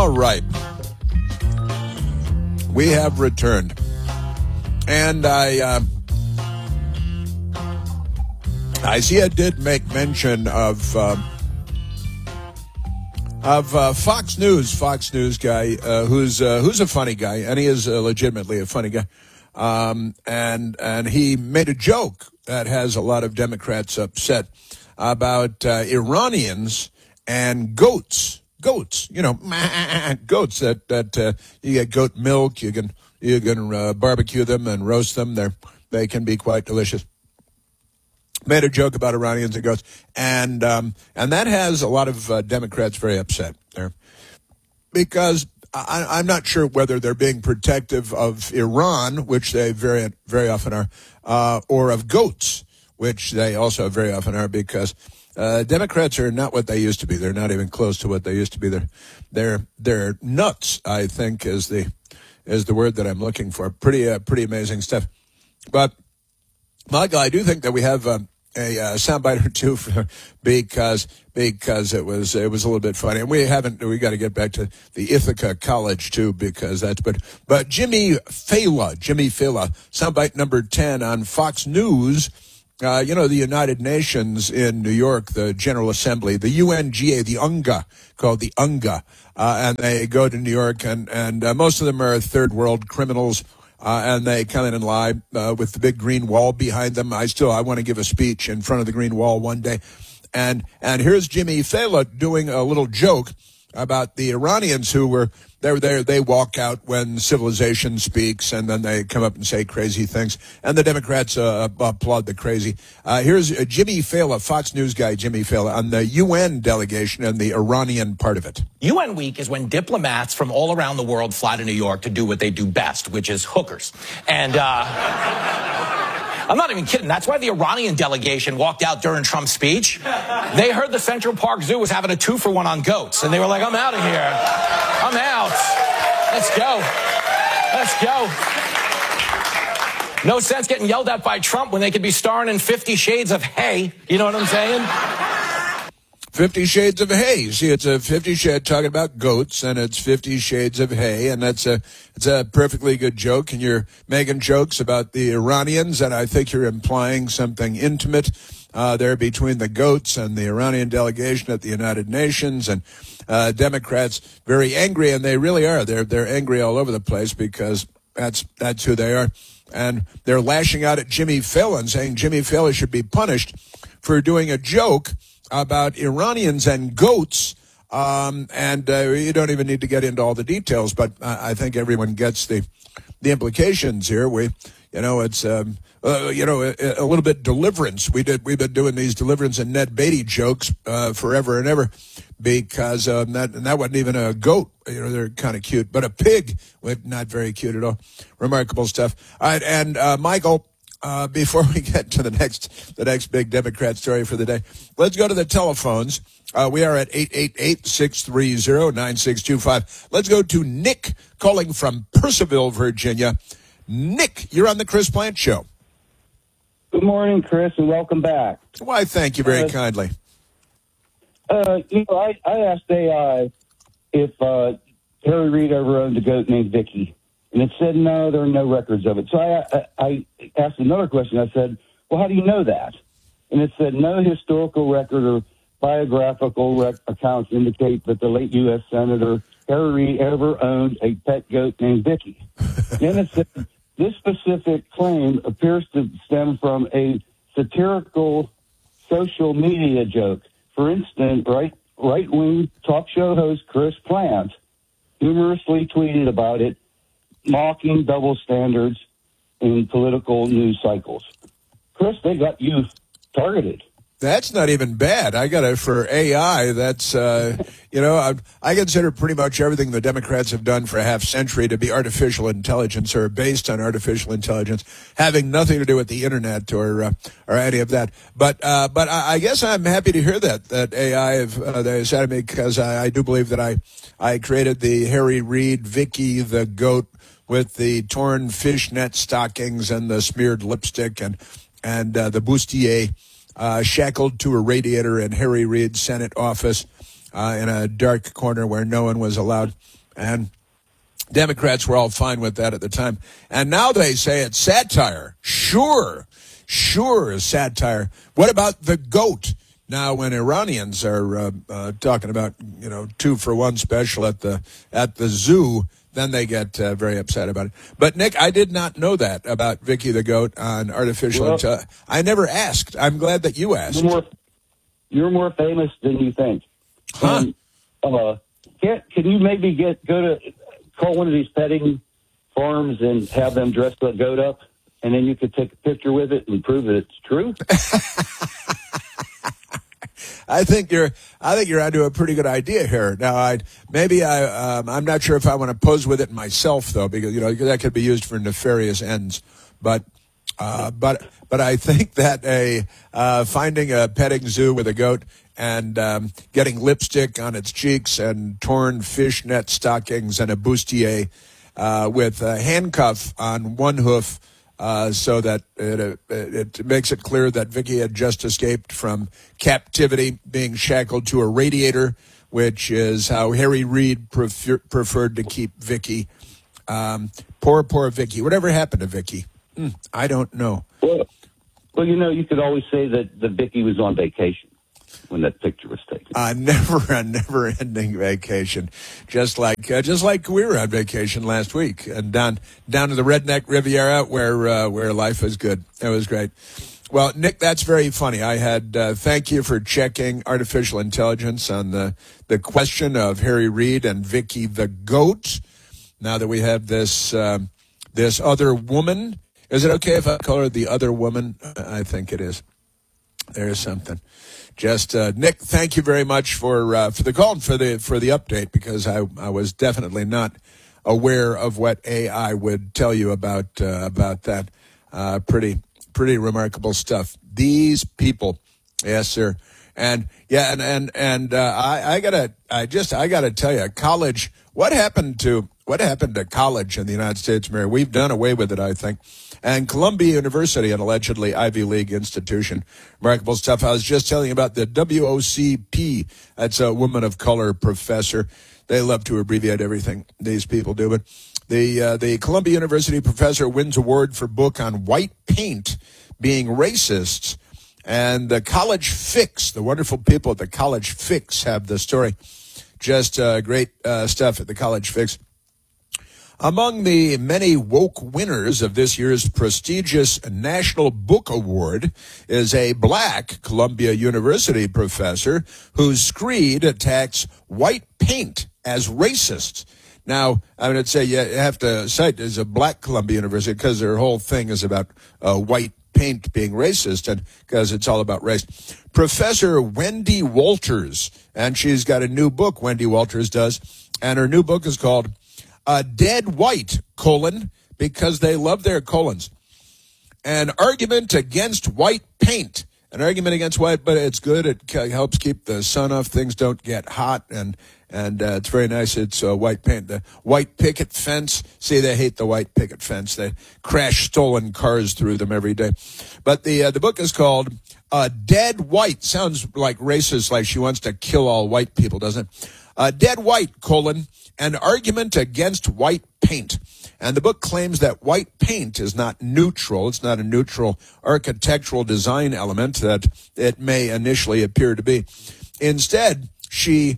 All right. We have returned. And I see I did make mention of Fox News guy, who's a funny guy, and he is legitimately a funny guy. And he made a joke that has a lot of Democrats upset about Iranians and goats. Goats, goats that you get goat milk. You can barbecue them and roast them. They can be quite delicious. Made a joke about Iranians and goats, and that has a lot of Democrats very upset there, because I'm not sure whether they're being protective of Iran, which they very very often are, or of goats, which they also very often are, because Democrats are not what they used to be. They're not even close to what they used to be. They're nuts, I think, is the word that I'm looking for. Pretty amazing stuff. But Michael, I do think that we have a soundbite or two because it was a little bit funny, and we got to get back to the Ithaca College too, because that's but Jimmy Fallon, soundbite number 10 on Fox News. The United Nations in New York, the General Assembly, the UNGA, the UNGA, called the UNGA, and they go to New York, and most of them are third world criminals, and they come in and lie with the big green wall behind them. I want to give a speech in front of the green wall one day, and here's Jimmy Fallon doing a little joke about the Iranians who were there. They walk out when civilization speaks, and then they come up and say crazy things, and the Democrats applaud the crazy. Here's Jimmy Fallon, Fox News guy Jimmy Fallon, on the UN delegation and the Iranian part of it. UN Week is when diplomats from all around the world fly to New York to do what they do best, which is hookers. And I'm not even kidding. That's why the Iranian delegation walked out during Trump's speech. They heard the Central Park Zoo was having a 2-for-1 on goats, and they were like, I'm out of here. I'm out. Let's go. No sense getting yelled at by Trump when they could be starring in 50 Shades of Hay. You know what I'm saying? 50 Shades of Hay. See, it's a 50 Shades talking about goats, and it's 50 Shades of Hay, and it's a perfectly good joke, and you're making jokes about the Iranians, and I think you're implying something intimate there between the goats and the Iranian delegation at the United Nations, and Democrats very angry, and they really are. They're angry all over the place, because that's who they are, and they're lashing out at Jimmy Fallon, saying Jimmy Fallon should be punished for doing a joke about Iranians and goats, and you don't even need to get into all the details, but I think everyone gets the implications here. It's a little bit deliverance. We've been doing these deliverance and Ned Beatty jokes forever and ever, because that wasn't even a goat. They're kind of cute, but a pig, not very cute at all. Remarkable stuff. All right, and Michael, before we get to the next big Democrat story for the day, let's go to the telephones. We are at 888-630-9625. Let's go to Nick calling from Purcellville, Virginia. Nick, you're on the Chris Plante Show. Good morning, Chris, and welcome back. Why, thank you very kindly. I asked AI if Harry Reid ever owned a goat named Vicky. And it said, no, there are no records of it. So I asked another question. I said, well, how do you know that? And it said, no historical record or biographical accounts indicate that the late U.S. Senator Harry Reid ever owned a pet goat named Vicky. Then it said, this specific claim appears to stem from a satirical social media joke. For instance, right-wing talk show host Chris Plante humorously tweeted about it, mocking double standards in political news cycles. Chris, they got you targeted. That's not even bad. I got it for AI. That's, I consider pretty much everything the Democrats have done for a half century to be artificial intelligence or based on artificial intelligence, having nothing to do with the internet or any of that. But I guess I'm happy to hear that AI they said to me, because I do believe that I created the Harry Reid, Vicky the goat with the torn fishnet stockings and the smeared lipstick and the bustier shackled to a radiator in Harry Reid's Senate office. in a dark corner where no one was allowed. And Democrats were all fine with that at the time. And now they say it's satire. Sure, satire. What about the goat? Now, when Iranians are talking about, 2-for-1 special at the zoo, then they get very upset about it. But, Nick, I did not know that about Vicky the Goat on artificial intelligence. I never asked. I'm glad that you asked. You're more famous than you think. Huh? Can you maybe call one of these petting farms and have them dress the goat up, and then you could take a picture with it and prove that it's true? I think you're onto a pretty good idea here. Now, I'm not sure if I want to pose with it myself, though, because that could be used for nefarious ends. But I think that finding a petting zoo with a goat and getting lipstick on its cheeks and torn fishnet stockings and a bustier with a handcuff on one hoof. So that it makes it clear that Vicky had just escaped from captivity, being shackled to a radiator, which is how Harry Reid preferred to keep Vicky. Poor Vicky. Whatever happened to Vicky? I don't know. Well, you could always say that Vicky was on vacation when that picture was taken. A never-ending vacation, just like we were on vacation last week, and down to the Redneck Riviera where life is good. It was great. Well, Nick, that's very funny. I had thank you for checking artificial intelligence on the question of Harry Reid and Vicky the Goat. Now that we have this other woman, is it okay if I call her the other woman? I think it is. There's something. Just Nick, thank you very much for the call and for the update, because I was definitely not aware of what AI would tell you about that. Pretty remarkable stuff. These people, yes, sir, and yeah, and I gotta tell you, college. What happened to college in the United States, Mary? We've done away with it, I think. And Columbia University, an allegedly Ivy League institution. Remarkable stuff. I was just telling you about the WOCP. That's a woman of color professor. They love to abbreviate everything. These people do. But the Columbia University professor wins award for book on white paint being racist. And the College Fix, the wonderful people at the College Fix have the story. Just great stuff at the College Fix. Among the many woke winners of this year's prestigious National Book Award is a black Columbia University professor whose screed attacks white paint as racist. Now, I would say you have to cite as a black Columbia University because their whole thing is about white paint being racist, and because it's all about race. Professor Wendy Walters, and she's got a new book, Wendy Walters does, and her new book is called Dead White, because they love their colons. An argument against white paint. An argument against white, but it's good. It helps keep the sun off. Things don't get hot, and it's very nice. It's white paint. The white picket fence. See, they hate the white picket fence. They crash stolen cars through them every day. But the book is called Dead White. Sounds like racist, like she wants to kill all white people, doesn't it? Dead White, an argument against white paint. And the book claims that white paint is not neutral. It's not a neutral architectural design element that it may initially appear to be. Instead, she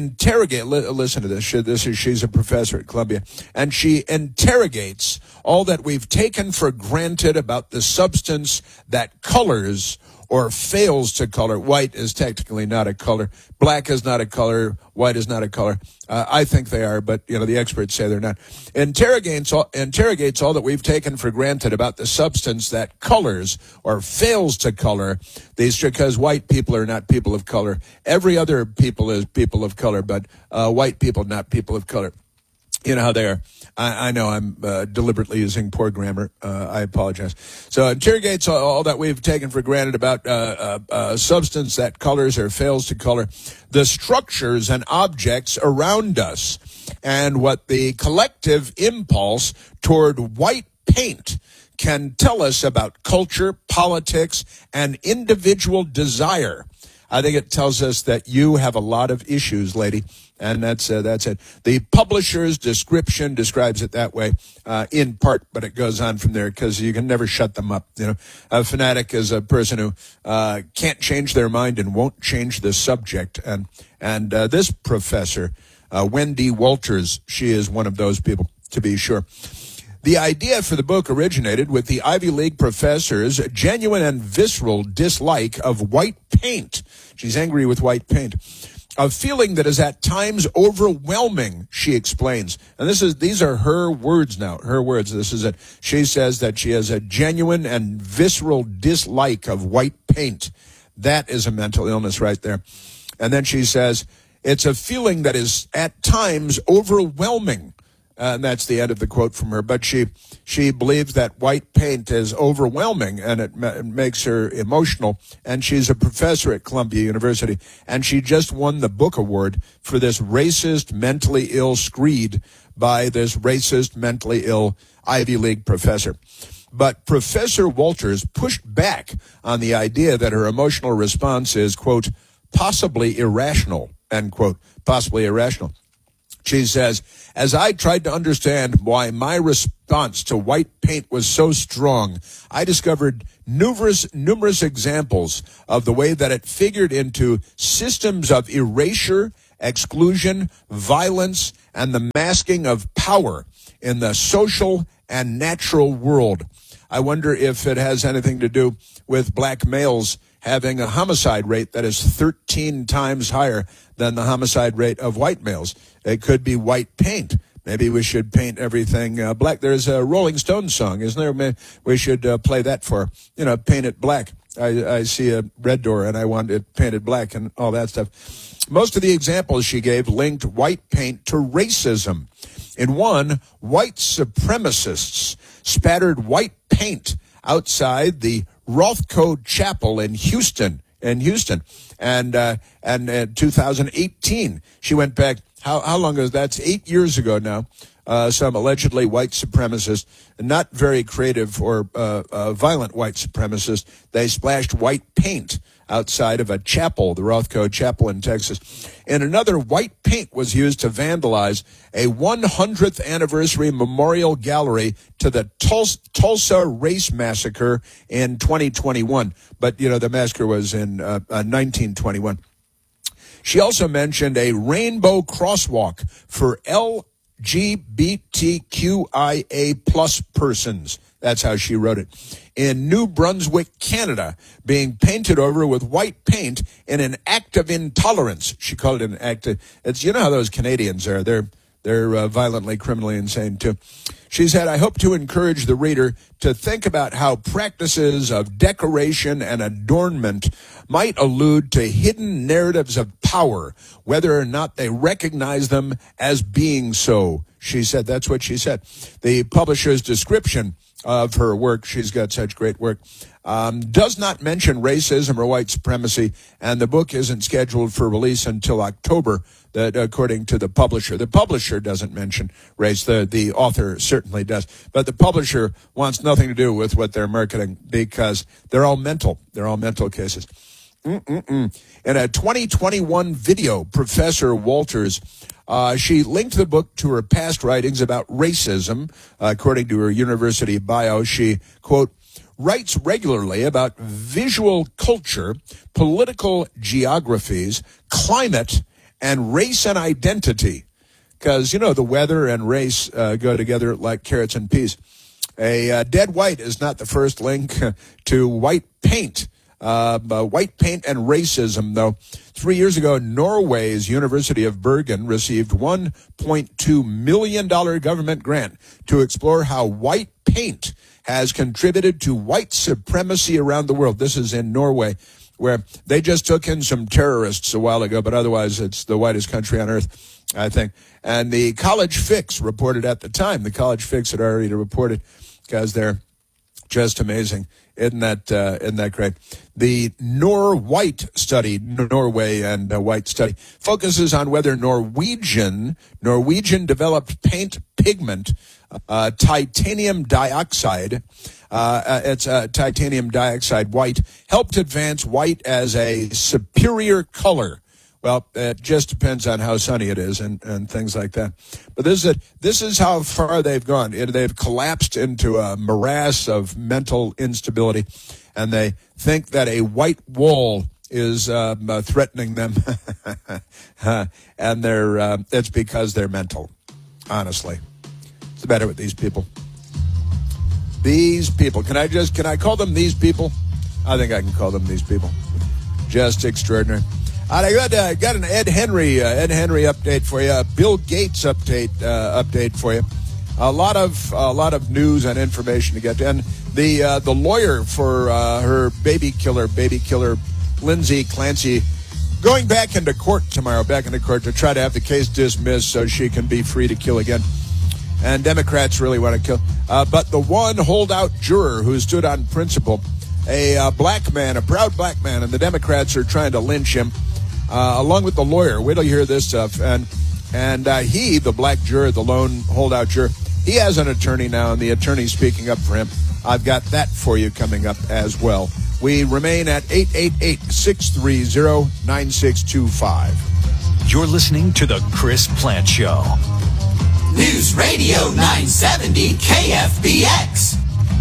listen to this. She's a professor at Columbia, and she interrogates all that we've taken for granted about the substance that colors or fails to color. White is technically not a color. Black is not a color. White is not a color. I think they are, but the experts say they're not. Interrogates all that we've taken for granted about the substance that colors or fails to color these, because white people are not people of color. Every other people is people of color, but white people not people of color. You know how they are. I know I'm deliberately using poor grammar. I apologize. So interrogates all that we've taken for granted about substance that colors or fails to color, the structures and objects around us, and what the collective impulse toward white paint can tell us about culture, politics, and individual desire. I think it tells us that you have a lot of issues, lady. And that's it. The publisher's description describes it that way, in part, but it goes on from there because you can never shut them up. You know, a fanatic is a person who can't change their mind and won't change the subject. And this professor, Wendy Walters, she is one of those people, to be sure. The idea for the book originated with the Ivy League professor's genuine and visceral dislike of white paint. She's angry with white paint. A feeling that is at times overwhelming, she explains. And these are her words now, her words. This is it. She says that she has a genuine and visceral dislike of white paint. That is a mental illness right there. And then she says, it's a feeling that is at times overwhelming. And that's the end of the quote from her. But she believes that white paint is overwhelming and it makes her emotional. And she's a professor at Columbia University. And she just won the book award for this racist, mentally ill screed by this racist, mentally ill Ivy League professor. But Professor Walters pushed back on the idea that her emotional response is, quote, possibly irrational, end quote, possibly irrational. She says, as I tried to understand why my response to white paint was so strong, I discovered numerous examples of the way that it figured into systems of erasure, exclusion, violence, and the masking of power in the social and natural world. I wonder if it has anything to do with black males having a homicide rate that is 13 times higher than the homicide rate of white males. It could be white paint. Maybe we should paint everything black. There's a Rolling Stones song, isn't there? We should play that for, paint it black. I see a red door and I want it painted black and all that stuff. Most of the examples she gave linked white paint to racism. In one, white supremacists spattered white paint outside the Rothko Chapel in Houston. And in 2018, she went back. How long ago? That's 8 years ago now. Some allegedly white supremacists, not very creative or violent white supremacists, they splashed white paint outside of a chapel, the Rothko Chapel in Texas. And another, white paint was used to vandalize a 100th anniversary memorial gallery to the Tulsa Race Massacre in 2021. But, the massacre was in 1921. She also mentioned a rainbow crosswalk for LGBTQIA plus persons. That's how she wrote it. In New Brunswick, Canada, being painted over with white paint in an act of intolerance. She called it an act of, it's, how those Canadians are. They're violently, criminally insane too. She said, I hope to encourage the reader to think about how practices of decoration and adornment might allude to hidden narratives of power, whether or not they recognize them as being so. She said, that's what she said. The publisher's description of her work, she's got such great work, does not mention racism or white supremacy, and the book isn't scheduled for release until October, that according to the publisher. The publisher doesn't mention race. The author certainly does. But the publisher wants nothing to do with what they're marketing because they're all mental. They're all mental cases. In a 2021 video, Professor Walters, she linked the book to her past writings about racism. According to her university bio, she, quote, writes regularly about visual culture, political geographies, climate, and race and identity. Because, the weather and race go together like carrots and peas. A dead white is not the first link to white paint. White paint and racism, though. 3 years ago, Norway's University of Bergen received $1.2 million government grant to explore how white paint has contributed to white supremacy around the world. This is in Norway, where they just took in some terrorists a while ago, but otherwise it's the whitest country on earth, I think. And the College Fix reported at the time. The College Fix had already reported because they're just amazing. Isn't that great? The Nor-White study, Norway and White study, focuses on whether Norwegian developed paint pigment, titanium dioxide, It's titanium dioxide white. Helped advance white as a superior color. Well, it just depends on how sunny it is and things like that. But this is how far they've gone. They've collapsed into a morass of mental instability, and they think that a white wall is threatening them, and it's because they're mental. Honestly, it's the matter with these people. These people. Can I call them these people? I think I can call them these people. Just extraordinary. I got an Ed Henry update for you. Bill Gates update for you. A lot of news and information to get to. And the lawyer for her baby killer Lindsay Clancy, going back into court tomorrow. Back into court to try to have the case dismissed so she can be free to kill again. And Democrats really want to kill. But the one holdout juror who stood on principle, a black man, a proud black man, and the Democrats are trying to lynch him. Along with the lawyer. Wait till you hear this stuff. And he, the black juror, the lone holdout juror, he has an attorney now, and the attorney's speaking up for him. I've got that for you coming up as well. We remain at 888-630-9625. You're listening to The Chris Plante Show. News Radio 970 KFBX.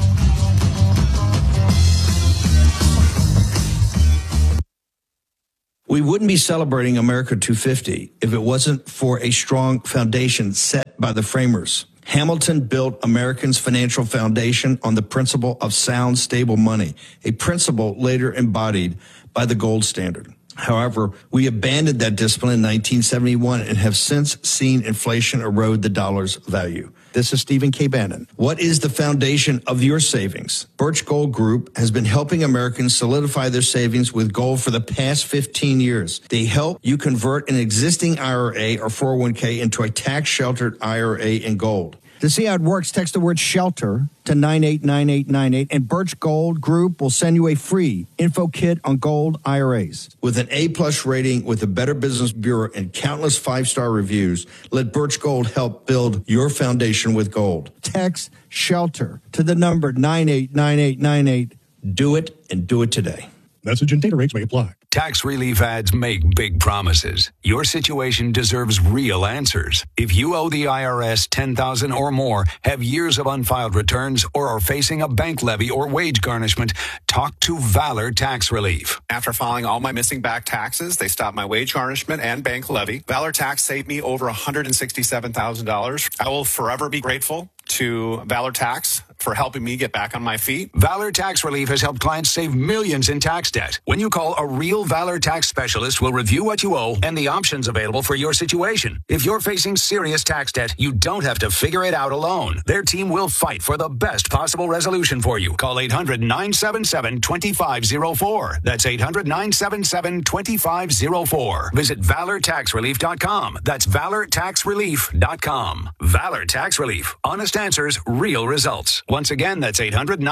We wouldn't be celebrating America 250 if it wasn't for a strong foundation set by the framers. Hamilton built Americans' financial foundation on the principle of sound, stable money, a principle later embodied by the gold standard. However, we abandoned that discipline in 1971 and have since seen inflation erode the dollar's value. This is Stephen K. Bannon. What is the foundation of your savings? Birch Gold Group has been helping Americans solidify their savings with gold for the past 15 years. They help you convert an existing IRA or 401k into a tax-sheltered IRA in gold. To see how it works, text the word SHELTER to 989898, and Birch Gold Group will send you a free info kit on gold IRAs. With an A-plus rating with the Better Business Bureau and countless five-star reviews, let Birch Gold help build your foundation with gold. Text SHELTER to the number 989898. Do it, and do it today. Message and data rates may apply. Tax relief ads make big promises. Your situation deserves real answers. If you owe the IRS $10,000 or more, have years of unfiled returns, or are facing a bank levy or wage garnishment, talk to Valor Tax Relief. After filing all my missing back taxes, they stopped my wage garnishment and bank levy. Valor Tax saved me over $167,000. I will forever be grateful to Valor Tax for helping me get back on my feet. Valor Tax Relief has helped clients save millions in tax debt. When you call, a real Valor Tax specialist will review what you owe and the options available for your situation. If you're facing serious tax debt, you don't have to figure it out alone. Their team will fight for the best possible resolution for you. Call 800-977-2504. That's 800-977-2504. Visit ValorTaxRelief.com. That's ValorTaxRelief.com. Valor Tax Relief. Honest answers, real results. Once again, that's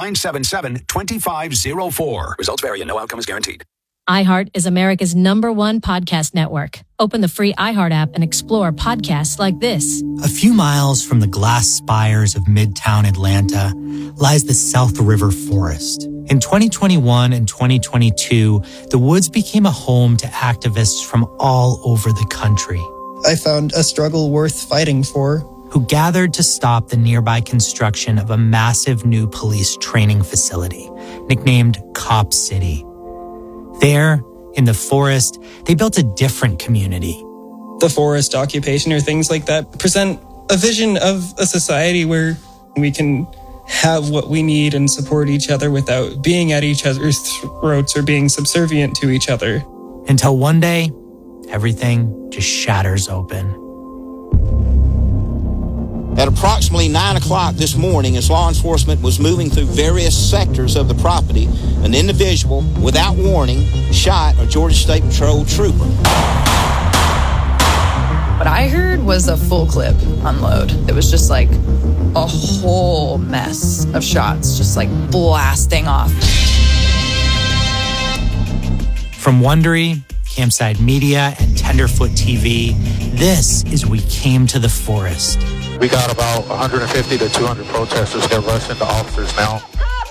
800-977-2504. Results vary and no outcome is guaranteed. iHeart is America's #1 podcast network. Open the free iHeart app and explore podcasts like this. A few miles from the glass spires of Midtown Atlanta lies the South River Forest. In 2021 and 2022, the woods became a home to activists from all over the country. I found a struggle worth fighting for. Who gathered to stop the nearby construction of a massive new police training facility, nicknamed Cop City. There, in the forest, they built a different community. The forest occupation or things like that present a vision of a society where we can have what we need and support each other without being at each other's throats or being subservient to each other. Until one day, everything just shatters open. At approximately 9 o'clock this morning, as law enforcement was moving through various sectors of the property, an individual, without warning, shot a Georgia State Patrol trooper. What I heard was a full clip unload. It was just like a whole mess of shots, just like blasting off. From Wondery, Campside Media, and Tenderfoot TV, this is We Came to the Forest. We got about 150 to 200 protesters that rush into officers now.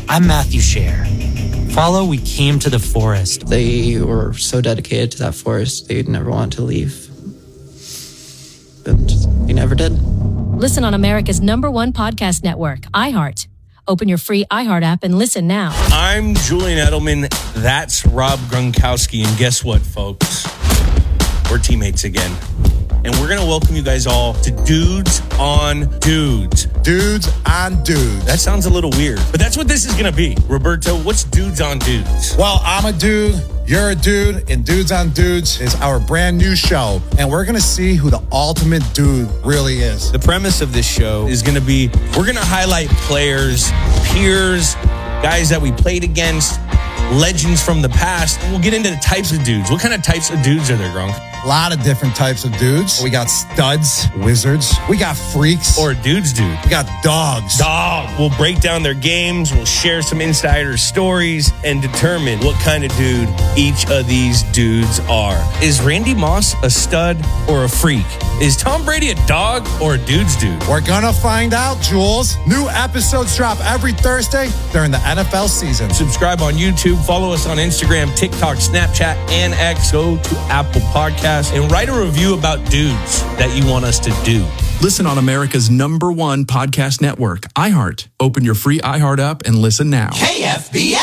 I'm Matthew Scher. Follow We Came to the Forest. They were so dedicated to that forest, they'd never want to leave. But they never did. Listen on America's #1 podcast network, iHeart. Open your free iHeart app and listen now. I'm Julian Edelman. That's Rob Gronkowski. And guess what, folks? We're teammates again. And we're going to welcome you guys all to Dudes on Dudes. Dudes on Dudes. That sounds a little weird, but that's what this is going to be. Roberto, what's Dudes on Dudes? Well, I'm a dude, you're a dude, and Dudes on Dudes is our brand new show. And we're going to see who the ultimate dude really is. The premise of this show is going to be, we're going to highlight players, peers, guys that we played against, legends from the past. And we'll get into the types of dudes. What kind of types of dudes are there, Gronk? A lot of different types of dudes. We got studs, wizards. We got freaks. Or dudes, dude. We got dogs. We'll break down their games. We'll share some insider stories and determine what kind of dude each of these dudes are. Is Randy Moss a stud or a freak? Is Tom Brady a dog or a dude's dude? We're gonna find out, Jules. New episodes drop every Thursday during the NFL season. Subscribe on YouTube. Follow us on Instagram, TikTok, Snapchat, and X. Go to Apple Podcasts and write a review about dudes that you want us to do. Listen on America's #1 podcast network, iHeart. Open your free iHeart app and listen now. KFBS.